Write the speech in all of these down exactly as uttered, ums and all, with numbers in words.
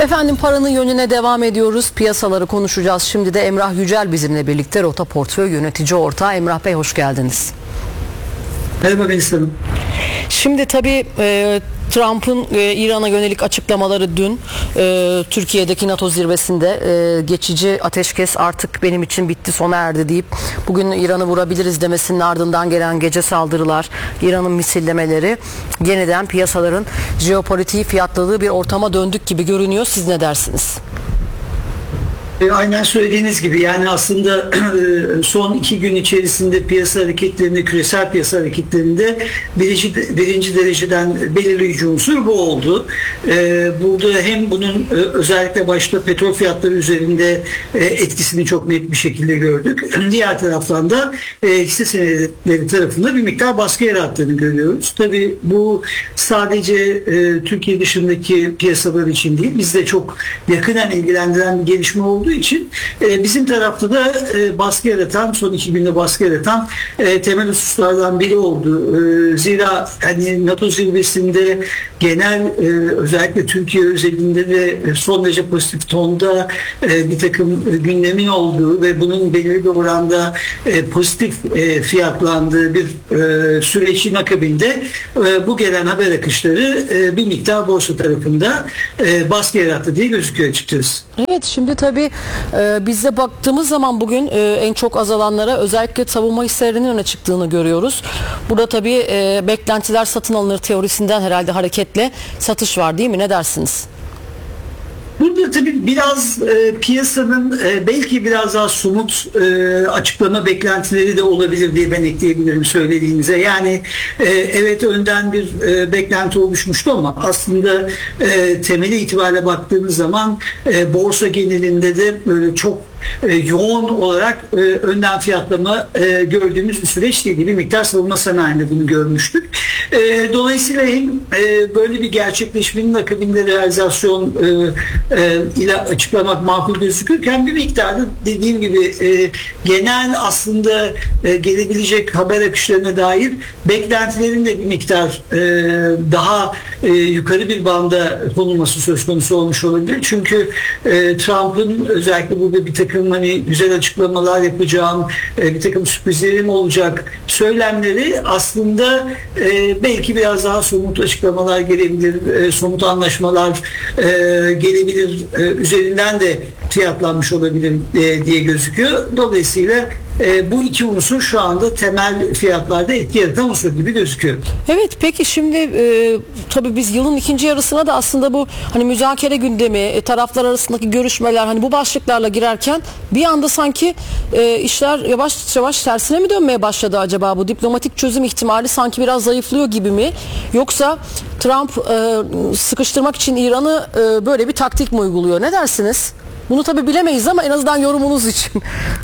Efendim paranın yönüne devam ediyoruz. Piyasaları konuşacağız. Şimdi de Emrah Yücel bizimle birlikte Rota Portföy Yönetici Ortağı. Emrah Bey hoş geldiniz. Merhaba Melis Hanım. Şimdi tabii e, Trump'ın e, İran'a yönelik açıklamaları dün e, Türkiye'deki NATO zirvesinde e, geçici ateşkes artık benim için bitti, sona erdi deyip bugün İran'ı vurabiliriz demesinin ardından gelen gece saldırılar, İran'ın misillemeleri yeniden piyasaların jeopolitiği fiyatladığı bir ortama döndük gibi görünüyor. Siz ne dersiniz? E, aynen söylediğiniz gibi, yani aslında son iki gün içerisinde piyasa hareketlerinde, küresel piyasa hareketlerinde birinci, birinci dereceden belirleyici unsur bu oldu. E, burada hem bunun özellikle başta petrol fiyatları üzerinde etkisini çok net bir şekilde gördük. Diğer taraftan da hisse senetleri tarafında bir miktar baskı yarattığını görüyoruz. Tabii bu sadece Türkiye dışındaki piyasalar için değil, bizde çok yakından ilgilendiren bir gelişme oldu için e, bizim tarafta da e, baskı yaratan, son iki günde baskı yaratan e, temel hususlardan biri oldu. E, zira hani NATO zirvesinde genel e, özellikle Türkiye özelinde de son derece pozitif tonda e, bir takım e, gündemin olduğu ve bunun belirli bir oranda e, pozitif e, fiyatlandığı bir e, sürecin akabinde e, bu gelen haber akışları e, bir miktar borsa tarafında e, baskı yarattı diye gözüküyor açıkçası. Evet, şimdi tabii e, biz de baktığımız zaman bugün e, en çok azalanlara özellikle savunma hisselerinin öne çıktığını görüyoruz. Burada tabii e, beklentiler satın alınır teorisinden herhalde hareketle satış var, değil mi? Ne dersiniz? Burada tabii biraz e, piyasanın e, belki biraz daha somut e, açıklama beklentileri de olabilir diye ben ekleyebilirim söylediğinize. Yani e, evet önden bir e, beklenti oluşmuştu ama aslında e, temeli itibariyle baktığımız zaman e, borsa genelinde de böyle çok E, yoğun olarak e, önden fiyatlama e, gördüğümüz bir süreç değil. Bir miktar savunma sanayinde bunu görmüştük. E, dolayısıyla hem e, böyle bir gerçekleşmenin akabinde realizasyon e, e, ile açıklamak makul gözükürken bir miktarda dediğim gibi e, genel aslında e, gelebilecek haber akışlarına dair beklentilerin de bir miktar e, daha e, yukarı bir banda konulması söz konusu olmuş olabilir. Çünkü e, Trump'ın özellikle burada bir takım hani güzel açıklamalar yapacağım, bir takım sürprizlerim olacak söylemleri aslında e, belki biraz daha somut açıklamalar gelebilir, e, somut anlaşmalar e, gelebilir, e, üzerinden de fiyatlanmış olabilir e, diye gözüküyor. Dolayısıyla e, bu iki unsur şu anda temel fiyatlarda etki yaratan unsur gibi gözüküyor. Evet, peki şimdi e, tabii biz yılın ikinci yarısına da aslında bu hani müzakere gündemi, e, taraflar arasındaki görüşmeler, hani bu başlıklarla girerken bir anda sanki e, işler yavaş yavaş tersine mi dönmeye başladı acaba? Bu diplomatik çözüm ihtimali sanki biraz zayıflıyor gibi mi? Yoksa Trump e, sıkıştırmak için İran'ı e, böyle bir taktik mi uyguluyor? Ne dersiniz? Bunu tabii bilemeyiz ama en azından yorumunuz için.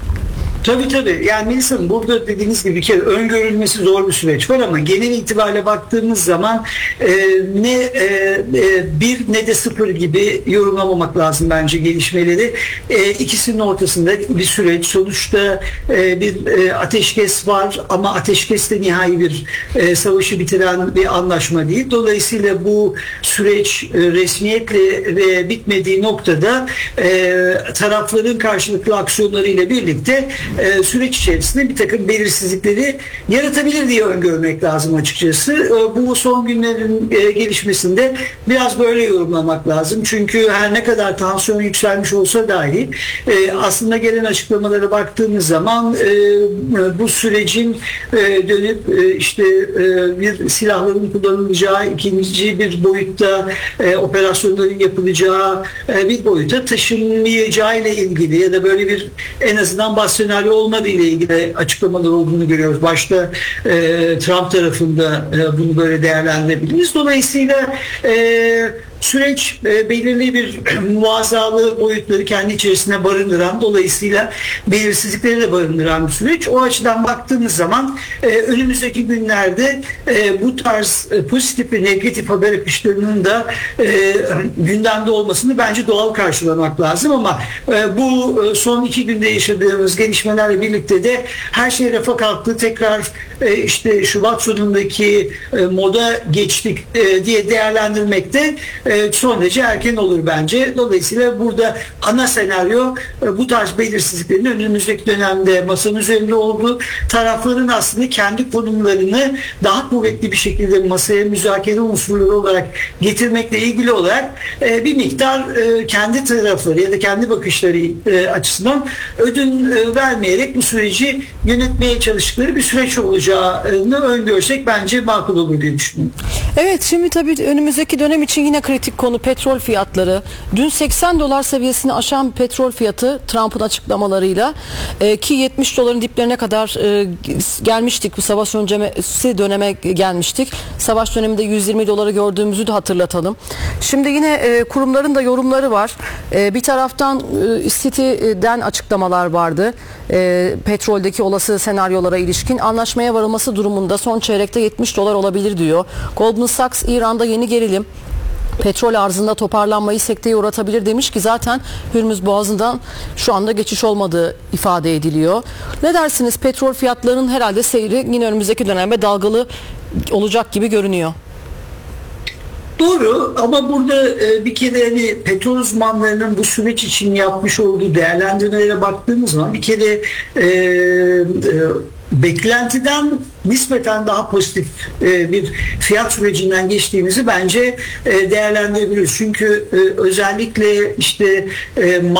Tabii tabii. Yani Melis Hanım, burada dediğiniz gibi bir kere öngörülmesi zor bir süreç var ama genel itibariyle baktığımız zaman e, ne e, e, bir ne de sıfır gibi yorumlamamak lazım bence gelişmeleri. E, ikisinin ortasında bir süreç. Sonuçta e, bir e, ateşkes var ama ateşkes de nihai bir e, savaşı bitiren bir anlaşma değil. Dolayısıyla bu süreç e, resmiyetle ve bitmediği noktada e, tarafların karşılıklı aksiyonlarıyla birlikte E, süreç içerisinde bir takım belirsizlikleri yaratabilir diye öngörmek lazım açıkçası. E, bu son günlerin e, gelişmesinde biraz böyle yorumlamak lazım. Çünkü her ne kadar tansiyon yükselmiş olsa dahi e, aslında gelen açıklamalara baktığımız zaman e, bu sürecin e, dönüp e, işte e, bir silahların kullanılacağı, ikinci bir boyutta e, operasyonların yapılacağı e, bir boyuta taşınmayacağı ile ilgili ya da böyle bir en azından bahsedilen olmadığı ile ilgili açıklamalar olduğunu görüyoruz. Başta e, Trump tarafında e, bunu böyle değerlendirebiliriz. Dolayısıyla e, süreç e, belirli bir muazzalı boyutları kendi içerisine barındıran, dolayısıyla belirsizlikleri de barındıran bir süreç. O açıdan baktığımız zaman e, önümüzdeki günlerde e, bu tarz e, pozitif ve negatif haber akışlarının da e, gündemde olmasını bence doğal karşılamak lazım ama e, bu e, son iki günde yaşadığımız gelişmelerle birlikte de her şey rafa kalktı. Tekrar e, işte Şubat sonundaki e, moda geçtik e, diye değerlendirmekte e, e, son derece erken olur bence. Dolayısıyla burada ana senaryo e, bu tarz belirsizliklerin önümüzdeki dönemde masanın üzerinde olduğu, tarafların aslında kendi konumlarını daha kuvvetli bir şekilde masaya müzakere unsurları olarak getirmekle ilgili olarak e, bir miktar e, kendi tarafları ya da kendi bakışları e, açısından ödün e, vermeyerek bu süreci yönetmeye çalıştıkları bir süreç olacağını öngörsek bence makul olur diye düşünüyorum. Evet, şimdi tabii önümüzdeki dönem için yine kritik konu petrol fiyatları. Dün seksen dolar seviyesini aşan petrol fiyatı Trump'ın açıklamalarıyla e, ki yetmiş doların diplerine kadar e, gelmiştik. Bu savaş öncesi döneme gelmiştik. Savaş döneminde yüz yirmi doları gördüğümüzü de hatırlatalım. Şimdi yine e, kurumların da yorumları var. E, bir taraftan e, City'den açıklamalar vardı. E, petroldeki olası senaryolara ilişkin anlaşmaya varılması durumunda son çeyrekte yetmiş dolar olabilir diyor. Goldman Sachs İran'da yeni gerilim petrol arzında toparlanmayı sekteye uğratabilir demiş ki zaten Hürmüz Boğazı'ndan şu anda geçiş olmadığı ifade ediliyor. Ne dersiniz? Petrol fiyatlarının herhalde seyri yine önümüzdeki dönemde dalgalı olacak gibi görünüyor. Doğru, ama burada e, bir kere hani petrol uzmanlarının bu süreç için yapmış olduğu değerlendirmelere baktığımız zaman bir kere e, e, beklentiden nispeten daha pozitif e, bir fiyat sürecinden geçtiğimizi bence e, değerlendirebiliriz. Çünkü e, özellikle işte e,